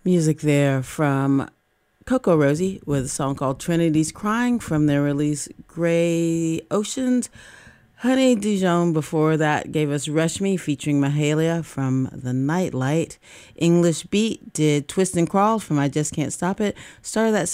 Music there from Coco Rosie with a song called Trinity's Crying from their release Grey Oceans. Honey Dijon before that gave us Rush Me featuring Mahalia from The Nightlight. English Beat did Twist and Crawl from I Just Can't Stop It. Started that